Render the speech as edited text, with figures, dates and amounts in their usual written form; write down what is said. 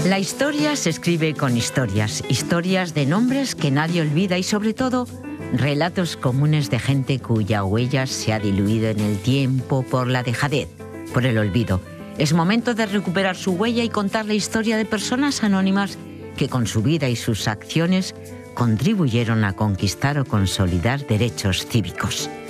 La historia se escribe con historias, historias de nombres que nadie olvida y sobre todo relatos comunes de gente cuya huella se ha diluido en el tiempo por la dejadez, por el olvido. Es momento de recuperar su huella y contar la historia de personas anónimas que con su vida y sus acciones contribuyeron a conquistar o consolidar derechos cívicos.